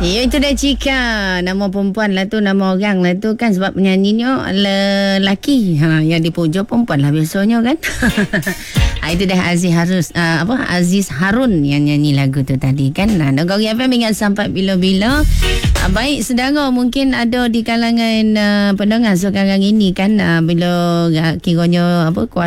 Ya, itu dah Cika. Nama perempuan lah tu, nama orang lah tu kan, sebab penyanyinya lelaki. Yang dipuja perempuan lah biasanya kan. Itu dah Aziz Harun yang nyanyi lagu tu tadi kan. Negeri FM ingat sampai bila-bila. Baik saudara, mungkin ada di kalangan pendengar sekarang ini kan, bila kiranya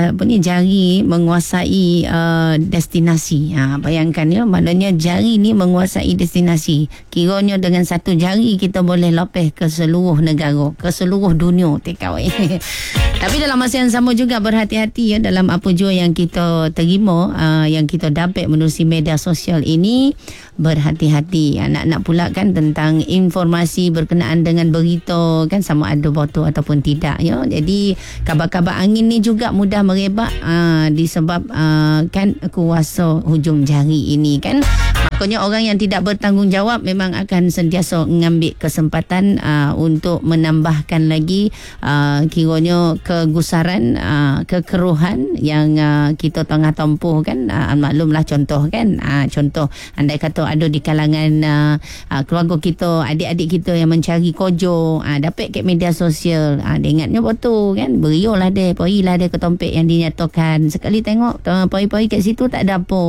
jari menguasai destinasi. Bayangkan ya, maknanya jari ni menguasai destinasi. Kiranya dengan satu jari kita boleh lopeh ke seluruh negara, ke seluruh dunia TKW. Tapi dalam masa yang sama juga berhati-hati ya dalam apa jua yang kita terima, yang kita dapat menerusi media sosial ini. Berhati-hati. Nak pula kan tentang informasi berkenaan dengan berita kan, sama ada betul ataupun tidak ya. Jadi kabar-kabar angin ni juga mudah merebak disebab kan kuasa hujung jari ini kan. Makanya orang yang tidak bertanggungjawab memang akan sentiasa mengambil kesempatan untuk menambahkan lagi kiranya kegusaran, kekeruhan yang kita tengah tempuh kan. Maklumlah contoh kan, contoh andai kata ada di kalangan keluarga kita, adik-adik kita yang mencari kojo, dapat kat media sosial, dia ingatnya betul kan, beriulah dia, pergilah dia ke tempat yang dinyatakan. Sekali tengok pergi-pergi kat situ tak ada apa.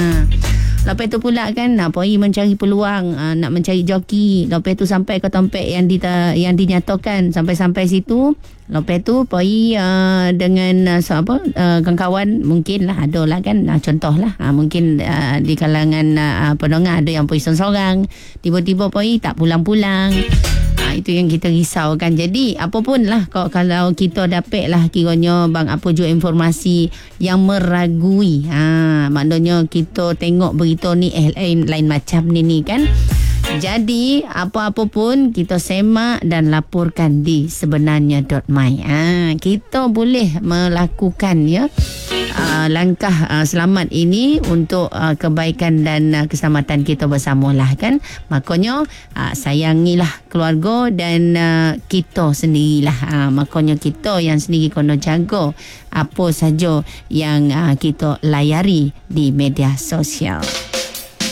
Lepas tu pula kan, pergi mencari peluang, nak mencari joki. Lepas tu sampai ke tempat yang dinyatakan, sampai situ. Lepas tu pergi dengan kawan-kawan, mungkin lah ada lah kan, contoh lah, mungkin di kalangan pendengar ada yang pergi seorang, tiba-tiba pergi tak pulang-pulang. Itu yang kita risau kan. Jadi apapun lah, kalau kita dapat lah kiranya bang apa jua informasi yang meragui, maknanya kita tengok berita ni lain macam ni kan. Jadi apa-apa pun kita semak dan laporkan di sebenarnya.my. Kita boleh melakukan ya langkah selamat ini untuk kebaikan dan keselamatan kita bersama lah kan. Makanya sayangilah keluarga dan kita sendirilah. Makanya kita yang sendiri kena jaga apa saja yang kita layari di media sosial.